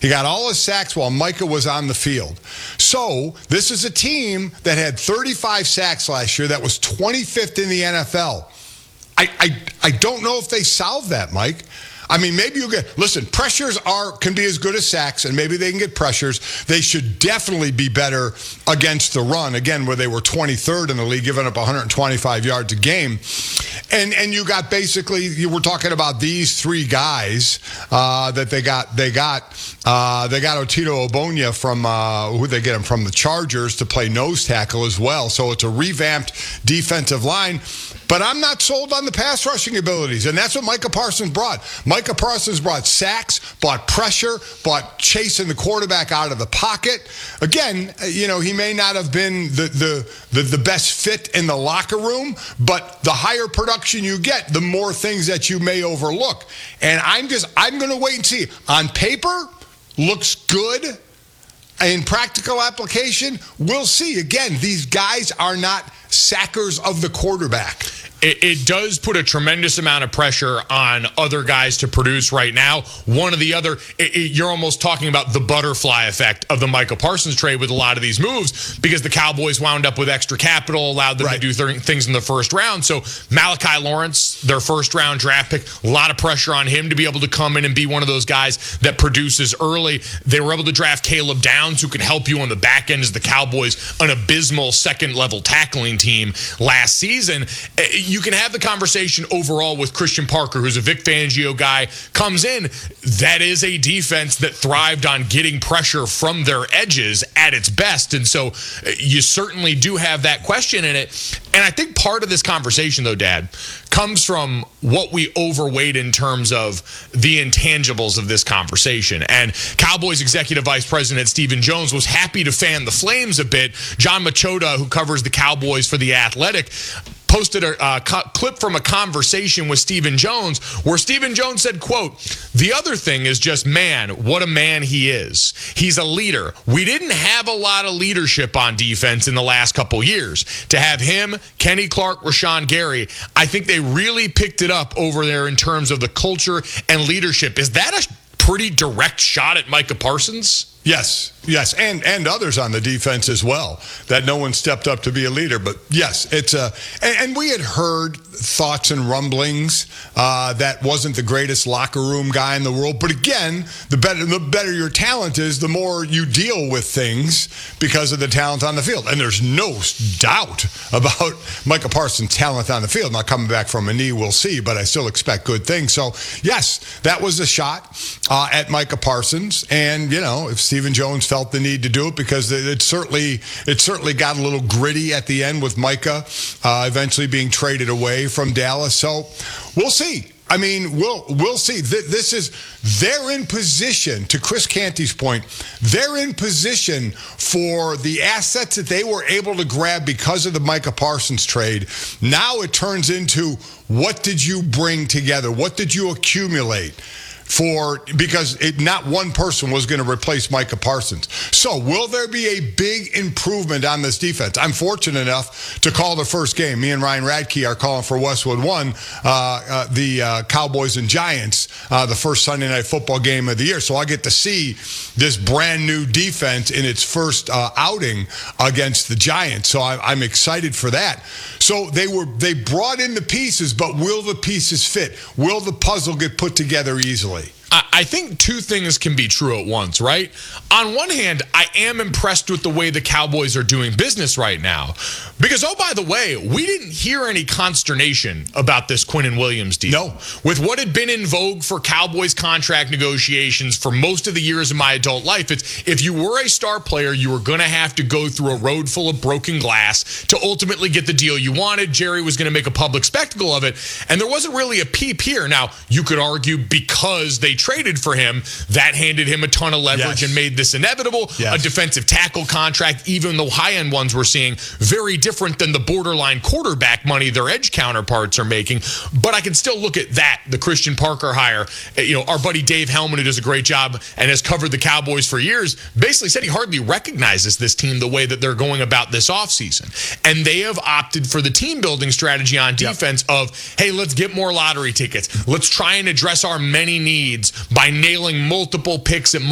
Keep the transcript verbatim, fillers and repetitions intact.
He got all his sacks while Micah was on the field. So this is a team that had thirty-five sacks last year that was twenty-fifth in the N F L. I, I, I don't know if they solved that, Mike. I mean, maybe you get, listen, pressures are can be as good as sacks, and maybe they can get pressures. They should definitely be better against the run, again, where they were twenty-third in the league, giving up one hundred twenty-five yards a game. And and you got basically, you were talking about these three guys uh, that they got. They got uh, they got Otito Ogbonnia from, uh, who they get him from the Chargers to play nose tackle as well. So it's a revamped defensive line. But I'm not sold on the pass rushing abilities, and that's what Micah Parsons brought. Micah Parsons brought sacks, brought pressure, brought chasing the quarterback out of the pocket. Again, you know, he may not have been the, the, the, the best fit in the locker room, but the higher production you get, the more things that you may overlook. And I'm just, I'm going to wait and see. On paper, looks good. In practical application, we'll see. Again, these guys are not sackers of the quarterback. It, it does put a tremendous amount of pressure on other guys to produce right now. One of the other, it, it, you're almost talking about the butterfly effect of the Micah Parsons trade with a lot of these moves, because the Cowboys wound up with extra capital, allowed them right. to do th- things in the first round. So Malachi Lawrence, their first round draft pick, a lot of pressure on him to be able to come in and be one of those guys that produces early. They were able to draft Caleb Downs, who could help you on the back end as the Cowboys, an abysmal second level tackling team last season. You can have the conversation overall with Christian Parker, who's a Vic Fangio guy, comes in. That is a defense that thrived on getting pressure from their edges at its best. And so you certainly do have that question in it. And I think part of this conversation, though, Dad, comes from what we overweight in terms of the intangibles of this conversation. And Cowboys Executive Vice President Stephen Jones was happy to fan the flames a bit. John Machota, who covers the Cowboys for The Athletic, posted a uh, co- clip from a conversation with Stephen Jones where Stephen Jones said, quote, "The other thing is just, man, what a man he is. He's a leader. We didn't have a lot of leadership on defense in the last couple years. To have him, Kenny Clark, Rashawn Gary, I think they really picked it up over there in terms of the culture and leadership." Is that a pretty direct shot at Micah Parsons? Yes, yes, and and others on the defense as well, that no one stepped up to be a leader. But yes, it's a, and, and we had heard thoughts and rumblings uh, that wasn't the greatest locker room guy in the world. But again, the better the better your talent is, the more you deal with things because of the talent on the field. And there's no doubt about Micah Parsons' talent on the field. Not coming back from a knee, we'll see, but I still expect good things. So yes, that was a shot uh, at Micah Parsons, and you know, if Stephen Jones felt the need to do it, because it certainly it certainly got a little gritty at the end with Micah uh, eventually being traded away from Dallas. So we'll see. I mean, we'll we'll see. This is, they're in position, to Chris Canty's point, they're in position for the assets that they were able to grab because of the Micah Parsons trade. Now it turns into, what did you bring together? What did you accumulate? For because it, not one person was going to replace Micah Parsons. So will there be a big improvement on this defense? I'm fortunate enough to call the first game. Me and Ryan Radke are calling for Westwood One, uh, uh, the uh, Cowboys and Giants, uh, the first Sunday night football game of the year. So I get to see this brand new defense in its first uh, outing against the Giants. So I, I'm excited for that. So they were they brought in the pieces, but will the pieces fit? Will the puzzle get put together easily? I think two things can be true at once, right? On one hand, I am impressed with the way the Cowboys are doing business right now. Because, oh, by the way, we didn't hear any consternation about this Quinnen Williams deal. No. With what had been in vogue for Cowboys contract negotiations for most of the years of my adult life, it's if you were a star player, you were going to have to go through a road full of broken glass to ultimately get the deal you wanted. Jerry was going to make a public spectacle of it, and there wasn't really a peep here. Now, you could argue because they traded for him, that handed him a ton of leverage yes. and made this inevitable. Yes. A defensive tackle contract, even the high-end ones we're seeing, very different than the borderline quarterback money their edge counterparts are making. But I can still look at that, the Christian Parker hire. You know, our buddy Dave Hellman, who does a great job and has covered the Cowboys for years, basically said he hardly recognizes this team the way that they're going about this offseason. And they have opted for the team-building strategy on defense yep. of, hey, let's get more lottery tickets. Let's try and address our many needs by nailing multiple picks at